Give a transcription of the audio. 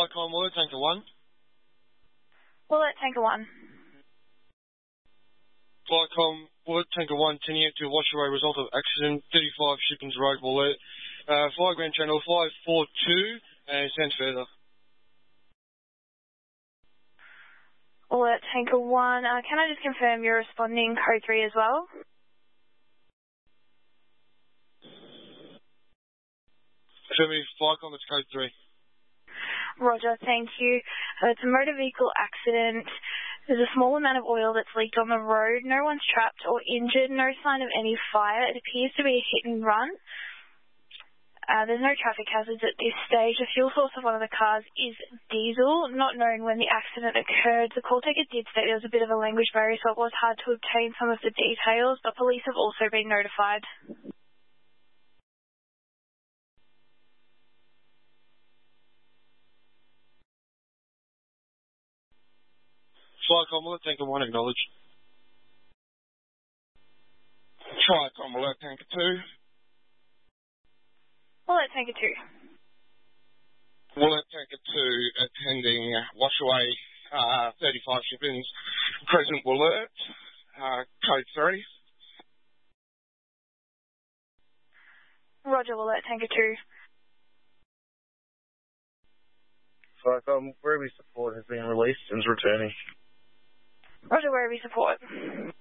Flycom, Alert Tanker 1. Alert Tanker 1. Flycom, Alert Tanker 1, 10 to Washaway, result of accident, 35 Shippings Road, Alert. Fly ground channel 542, and send further. Alert Tanker 1, can I just confirm you're responding code 3 as well? Affirmative, Flycom, it's code 3. Roger, thank you. It's a motor vehicle accident. There's a small amount of oil that's leaked on the road. No one's trapped or injured. No sign of any fire. It appears to be a hit and run. There's no traffic hazards at this stage. The fuel source of one of the cars is diesel, not known when the accident occurred. The call taker did state there was a bit of a language barrier, so it was hard to obtain some of the details, but police have also been notified. Flycom, Alert Tanker 1, acknowledged. Flycom, Alert Tanker 2. Alert Tanker 2. Alert Tanker 2, attending Washaway, 35 Shippings, present Alert, code 3. Roger, Alert Tanker 2. Flycom, Werribee support has been released and is returning. Roger, Werribee support.